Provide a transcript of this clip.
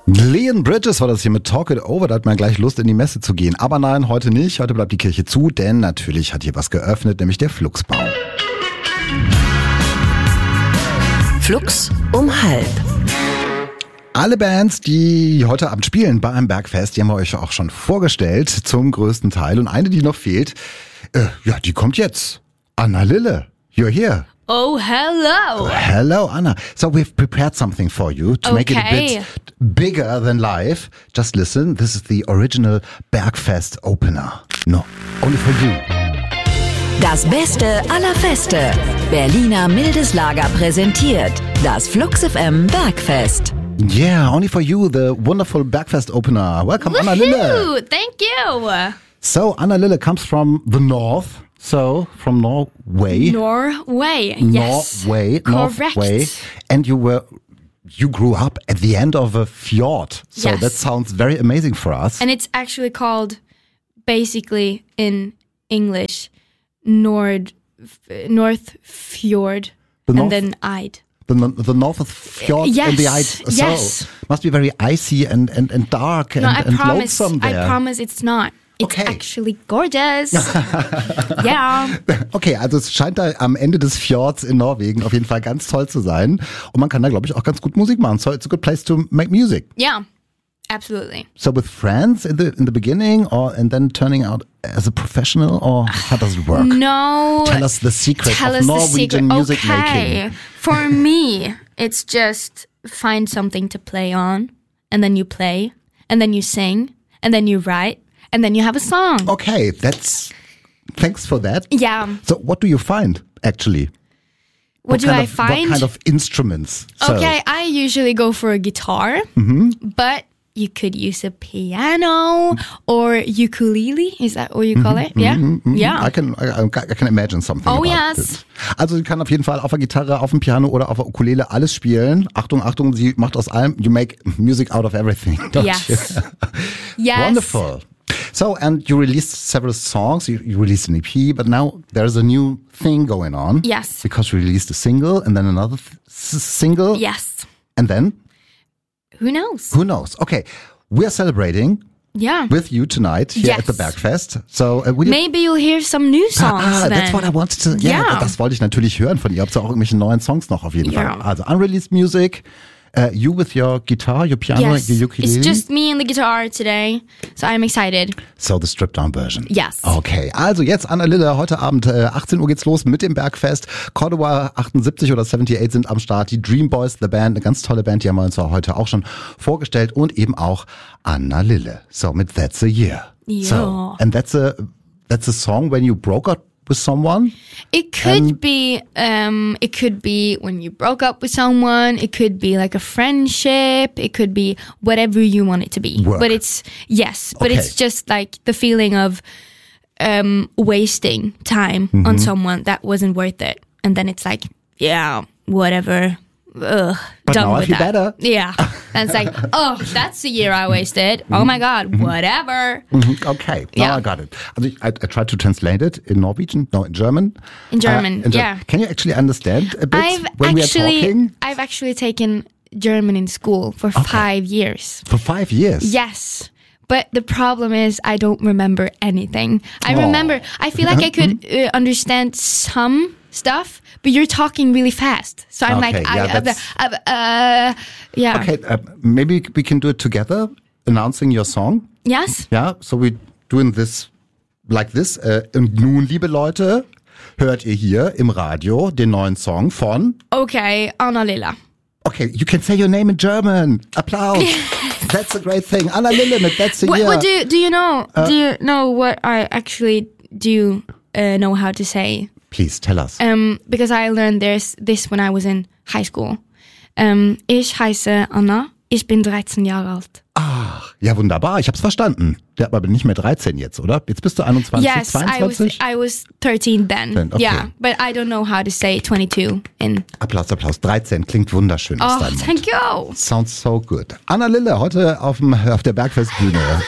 Leon Bridges war das hier mit Talk It Over, da hat man gleich Lust in die Messe zu gehen. Aber nein, heute nicht, heute bleibt die Kirche zu, denn natürlich hat hier was geöffnet, nämlich der Fluxbau. Flux um 12:30. Alle Bands, die heute Abend spielen bei einem Bergfest, die haben wir euch auch schon vorgestellt, zum größten Teil. Und eine, die noch fehlt, die kommt jetzt. Anna Lille, you're here. Oh, hello. Oh, hello, Anna. So we've prepared something for you to make it a bit bigger than live. Just listen, this is the original Bergfest opener. No, only for you. Das Beste aller Feste. Berliner Mildeslager präsentiert das Flux FM Bergfest. Yeah, only for you, the wonderful Bergfest opener. Welcome, Anna Lille. Thank you. So, Anna Lille comes from the north. So, from Norway. Norway, yes. Norway. And you grew up at the end of a fjord. So Yes. that sounds very amazing for us. And it's actually called, basically in English, North Fjord, The and then Eid. The north of fjord Yes, and the Eid. So yes. must be very icy and dark No, I and promise. lonesome there. I promise it's not. It's Okay. actually gorgeous. Yeah. Okay, also es scheint da am Ende des Fjords in Norwegen auf jeden Fall ganz toll zu sein. Und man kann da, glaube ich, auch ganz gut Musik machen. So it's a good place to make music. Yeah. Absolutely. So with friends in the beginning, and then turning out as a professional, or how does it work? No. Tell us the secret Tell of us the Norwegian secret. music Okay. making. For me, it's just find something to play on, and then you play, and then you sing, and then you write, and then you have a song. Okay, thanks for that. Yeah. So what do you find, actually? What do kind I of- find? What kind of instruments? So, Okay, I usually go for a guitar, but you could use a piano or ukulele. Is that what you call it? Yeah. Yeah. I can imagine something Oh, about yes. this. Also sie kann auf jeden Fall auf der Gitarre, auf dem Piano oder auf der Ukulele alles spielen. Achtung, Achtung, sie macht aus allem, you make music out of everything, don't Yes. you? Yes. Wonderful. So, and you released several songs, you released an EP, but now there's a new thing going on. Yes. Because you released a single and then another single. Yes. And then, Who knows? who knows? Okay, we're celebrating Yeah. with you tonight here Yes. at the Bergfest. So, will you... Maybe you'll hear some new songs then. That's what I wanted to... Ja, Yeah. das wollte ich natürlich hören von ihr. Habt ihr auch irgendwelche neuen Songs noch auf jeden Ja. Fall? Also, unreleased music, you with your guitar, your piano, Yes. your ukulele. It's just me and the guitar today, so I'm excited. So, the stripped-down version. Yes. Okay, also jetzt Anna Lille, heute Abend 18 Uhr geht's los mit dem Bergfest. Cordova 78 oder 78 sind am Start. Die Dream Boys, the Band, eine ganz tolle Band, die haben wir uns auch heute auch schon vorgestellt. Und eben auch Anna Lille. So mit That's a Year. Ja. So, and that's a song when you broke up with someone? It could be when you broke up with someone. It could be like a friendship. It could be whatever you want it to be. Work. But it's but Okay. it's just like the feeling of wasting time on someone that wasn't worth it. And then it's like, yeah, whatever. Ugh, But done now I with feel that. better. Yeah. And it's like, oh, that's the year I wasted. Oh my God, whatever. Okay, now Yeah. I got it. Also I tried to translate it in Norwegian, no, in German. In German, yeah. Can you actually understand a bit when we are talking? I've actually taken German in school for 5 years. For 5 years? Yes. But the problem is I don't remember anything. I feel like I could understand some stuff, but you're talking really fast. So I'm Okay, yeah. Okay, maybe we can do it together, announcing your song. Yes? Ja, so we doing this like this. Und nun, liebe Leute, hört ihr hier im Radio den neuen Song von... Okay, Anna Lille. Okay, you can say your name in German. Applaus. That's a great thing. Anna Lille mit That's a Year. What do you know? Do you know what I actually do know how to say? Please, tell us. Because I learned this when I was in high school. Ich heiße Anna, ich bin 13 Jahre alt. Ach, ja wunderbar, ich hab's verstanden. Der aber nicht mehr 13 jetzt, oder? Jetzt bist du 21, Yes, 22? I was 13 then. Okay. Yeah, but I don't know how to say 22 in... Applaus, Applaus. 13 klingt wunderschön aus Oh, deinem Mund. thank you. Sounds so good. Anna Lille, heute auf der Bergfestbühne.